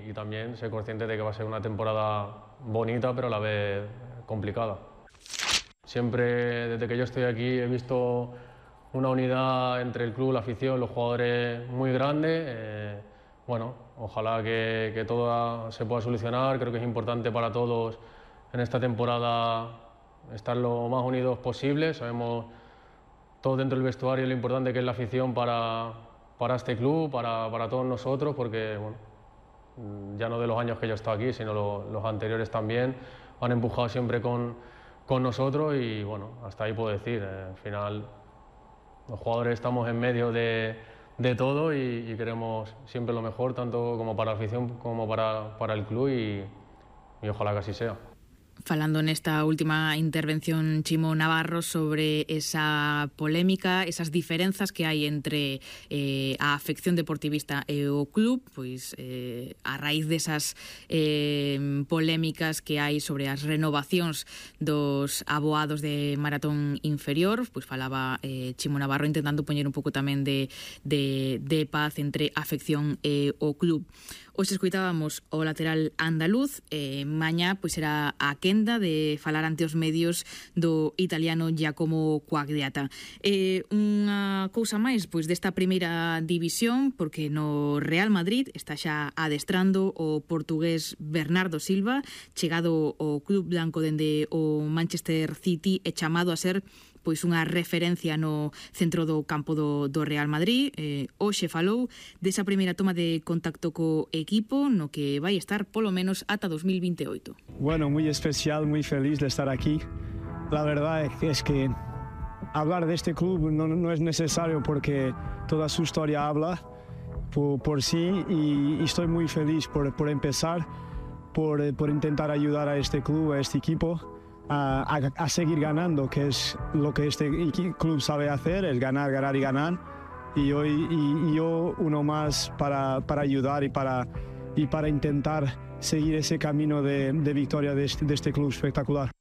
y también ser consciente de que va a ser una temporada bonita pero a la vez complicada. Siempre desde que yo estoy aquí he visto una unidad entre el club, la afición, los jugadores muy grande. Bueno, ojalá que todo se pueda solucionar. Creo que es importante para todos en esta temporada estar lo más unidos posible. Sabemos todos dentro del vestuario lo importante que es la afición para este club, para todos nosotros, porque bueno, ya no de los años que yo he estado aquí, sino los anteriores también, han empujado siempre con nosotros y bueno, hasta ahí puedo decir. Al final los jugadores estamos en medio de todo y queremos siempre lo mejor, tanto como para la afición como para el club y ojalá que así sea. Falando nesta última intervención, Chimo Navarro, sobre esa polémica, esas diferenzas que hai entre a afección deportivista e o club, pois a raíz desas polémicas que hai sobre as renovacións dos aboados de maratón inferior, pois falaba Chimo Navarro intentando poñer un pouco tamén de paz entre a afección e o club. Hoxe escoitábamos o lateral andaluz, mañá pois era a quenda de falar ante os medios do italiano Giacomo Quagliata. Unha cousa máis pois desta primeira división, porque no Real Madrid está xa adestrando o portugués Bernardo Silva, chegado ao club blanco dende o Manchester City e chamado a ser pois unha referencia no centro do campo do Real Madrid. Hoxe falou desa primeira toma de contacto co equipo no que vai estar polo menos ata 2028. Bueno, muy especial, muy feliz de estar aquí. La verdad es que hablar de este club no es necesario porque toda su historia habla por sí y estoy muy feliz por empezar, por intentar ayudar a este club, a este equipo a seguir ganando, que es lo que este club sabe hacer, es ganar, ganar y ganar. Y yo uno más para ayudar y para intentar seguir ese camino de victoria de este club espectacular.